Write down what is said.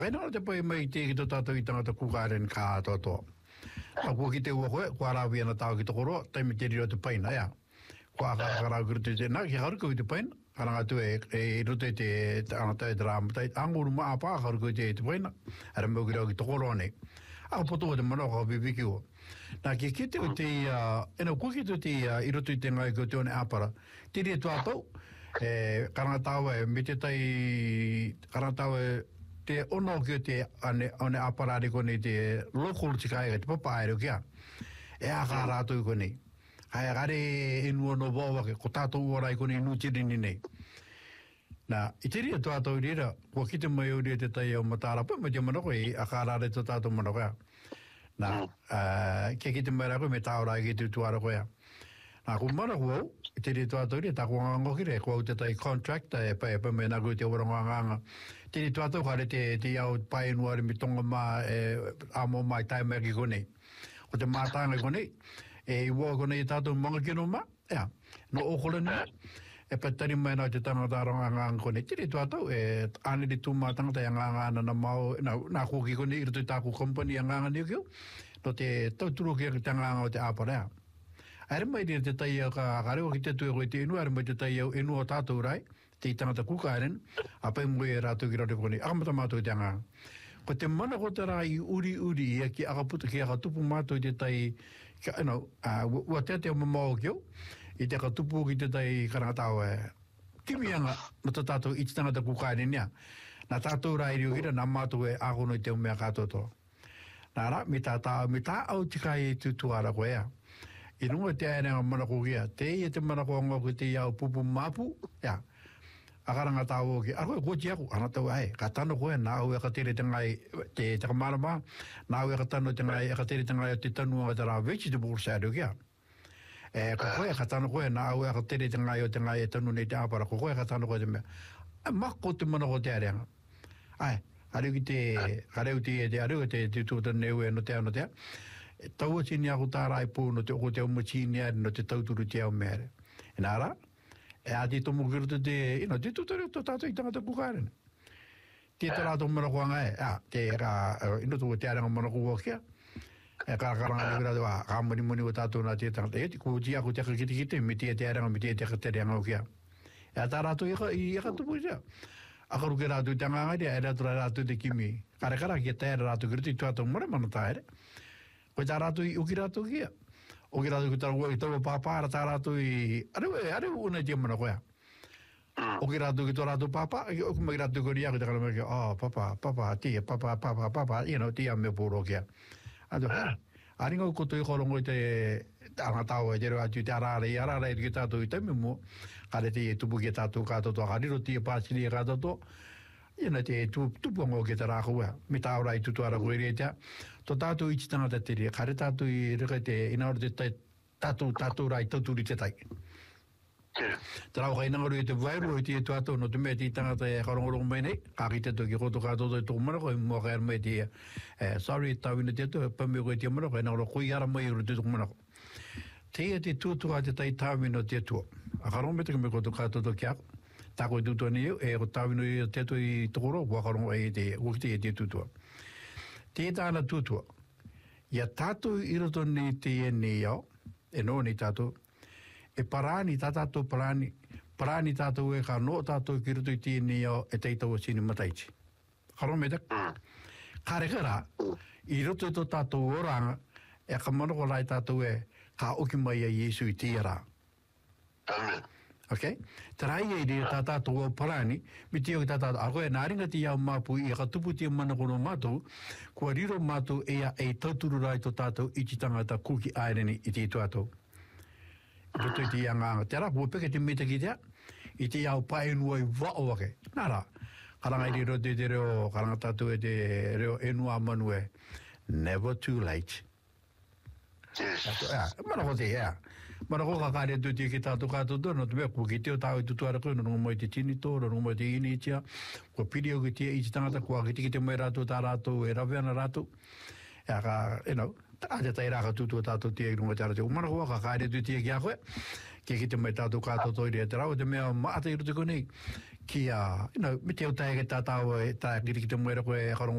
Pena te pai mai te ki to tātou I tangata kukaren ka toto. A kua ki te ua koe, kua rāwi ana tāo ki toko roa, taimi te riro te paina, ia. Kua akarau kuru te nā, ki haruko I te paina, karanga tu e rote te anata e te rāmatai, anguru maa pā haruko te paina, ara meu ki rau ki toko roa nei. Ako poto te mana ka bibiki o. Nā ki te o te, ena kua ki te I roto I te ngai ko te one apara, te rea tuatau, karanga tāua e me te tai, karanga tāua e te ono ki te ane aparare kone te local tikai te papaere kia. E aka rātou kone. Hai agare enua no wawake, ko tātou orai kone inu tirini nei. Nā, I te rea tātou rira, kua ki te mai o rea te tai au matarapa, me te manako e aka rāre te tātou manako. Nā, kia ki te mai rako me tāorai ki te tuara koea. Nā, ko manako au, te rea tātou rea, tā kua ngango ki rea, kua au te tai contract, e pai me nā kua te oranga nganga. Te rea tātou kare te au pai nuare mi tonga mā, amo mai tai mea ki konei. O te mātanga konei, e ua konei tātou manga kino mā, ea, no okole nea. E patari mai nā te tangata ronga nganga konei. Te rea tātou, ane te tū mātangata e nganga ana na mau, nā kōki konei, I roto I tāku company a nganga neo kio, no te tauturu ki te nganga o te āparea. Aere mai rea te tai au ka kareo ki te tue koe te inu, aere mai te tai au inu o tātou rai, te I tangata kukaren, a pai mui e rātou ki rātou konei, akamata mātou te nganga. Ko te mana ko te rā I uri ia ki akaputa ki akatupu mātou I te tai, ua te o mamao kio, I te akatupu ki te tai karangatau kimianga no te tātou I te tangata kukaere nia. Nā tātou rā iri o kira, nā mātou e ākono I te umea kātoto. Nā rā, me tā au tikai e tutuara koe ea. I runga te aerenga mana ko kia, te I te mana ko ngā ko te iau pupu māpu, ia. Akaranga tāo ki, a koe kōti aku, ana tau ai, ka tano koe, nā au e ka tere te ngai, te kamarama, nā au e ka tano te ngai, e ka tere te ngai o te tanua te rā vegetable side o kia. Ko koe ka tano koe, nā au e ka tere te ngai o te ngai e tanu nei te āpara, ko koe ka tano koe te mea. Mako te mana ko te aerenga. Ai, areu ki te, areu te tūta neu e no te ano te a. Tau ati ni ako tā rai pō no te oko te umachini ari no te tauturu te au mere. E nā rā, e a te tomo kiruta te, te tūtare o tātou I tangata kukaren. Te rātou marakuanga te ka, tō te arenga marakua kia. E ka karanga ni rātou ka moni o tātou nā te tangata. E te kōti ako te kakiti me te arenga, me te katerenga o kia. E a tā rātou I eka tupu I tea. Akaru ke rātou te anganga rea, e rātou te kimi. Karekara ki te rātou kiruta I tūatou mara mana tāere. Koe tā rātou I uki rātou kia. Uki rātou ki tāra ua I tau pāpāra tā rātou I... Areu unai te mana koea. Uki rātou ki tō rātou pāpā, uki mai rātou kori aku te kara mai kia, papa, tia, papa, tia me pōro kia. Ado, aringa u koto I korongo I te angatāua e te reo atu te arare ki tātou I taimi mo, kare te tupu ki tātou kātoto, kariro tia pāsiri e kātoto, te tupuanga o ke te rākua, me tāora I tutuara koe rea tea. Tō tātou I te tangata te rea, kare tātou I reka te inaora te tātou rai tauturi te tai. Te rau kai nangaru I te vairu I te tuatou no te mea te tangata e karongorongo mai nei, kāki te toki koto kātoto I tōku manako, I mua kai mai te sorry tauina te ato, pameo koe te manako, e nangaro koi ara mai uru te tōku manako. Te te tuatua te tai tāwino te atua. A karongo me te me koto kātoto ki ako. Tā koe tutua ni eo, e ko tāwino I te atua I tokoro, kua karongo e te ukite te tutua. Te tāna tutua, ia tātou I roto ni te e ni au, e no ni tātou, e parani tātou parani tātou e ka no tātou ki roto I te e ni au, e teitau o sini mataiti. Karongo me tak? Kārekara, I roto I tātou oranga, e ka manoko rai tātou e, ka oki mai a Yesu I te rā. Amen. Okay? Tarai e rea tātātou o parani, mi te o ki tātātou, a koe nāringa te iau māpu I ka tupu te mana kono mātou, kua riro mātou ea e tauturu rai tō tātou I ti tangata kuki aereni I te tuatou. I puto I te ianganga. Te rā, kua peke te meta ki tea, I te iau paenua I wao wake. Nā rā, karanga I riro te reo, karanga tātou e te reo enua manue, never too late. Mana ko te ea. Mana ko ka kāre tu te ki tātou kātoto, no te mea, kua ki teo tāu I tutuara koe, no mai te tinito, no mai te initia, kua piri au ki te I te tangata, kua ki te mai rātou tā rātou, e raweana rātou. Ea ka, tā te tai rāka tutua tātou te runga te rātou. Mana ko ka kāre tu te ki a koe, ki te mai tātou kātoto I rea te rau, te mea maata I rote konei, Kia, me te o tae ke tātau e tā kiri ki te mwere koe e